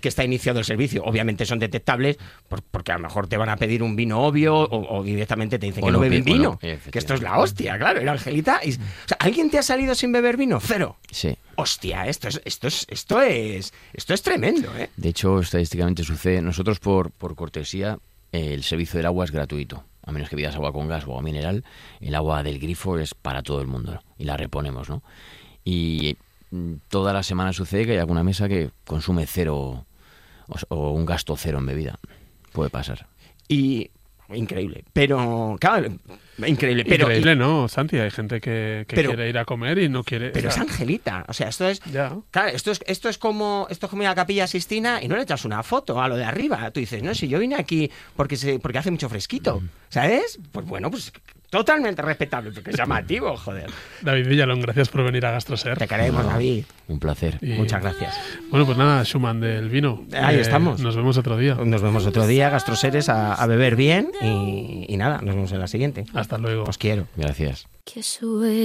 que está iniciado el servicio. Obviamente son detectables porque a lo mejor te van a pedir un vino obvio o directamente te dicen que no beben vino. Que esto es la hostia, claro. Y la Angelita... o sea, ¿alguien te ha salido sin beber vino? Cero. Sí. Hostia, esto es tremendo, ¿eh? De hecho, estadísticamente sucede. Nosotros, por cortesía, el servicio del agua es gratuito. A menos que pidas agua con gas o agua mineral, el agua del grifo es para todo el mundo, ¿no? Y la reponemos, ¿no? Y toda la semana sucede que hay alguna mesa que consume cero o un gasto cero en bebida. Puede pasar. Y... Increíble. Pero, claro, increíble. Pero, increíble, ¿no, Santi? Hay gente que quiere ir a comer y no quiere... Pero es Angelita. O sea, esto es... Ya. Claro, esto es como ir a la Capilla Sixtina y no le echas una foto a lo de arriba. Tú dices, no, si yo vine aquí porque hace mucho fresquito, ¿sabes? Pues bueno, pues totalmente respetable, porque es llamativo, joder. David Villalón, gracias por venir a GastroSer. Te queremos, David. Un placer. Muchas gracias. Bueno, pues nada, Schumann del vino. Ahí estamos. Nos vemos otro día. Nos vemos otro día, GastroSeres, a beber bien y nada, nos vemos en la siguiente. Hasta luego. Os quiero. Gracias.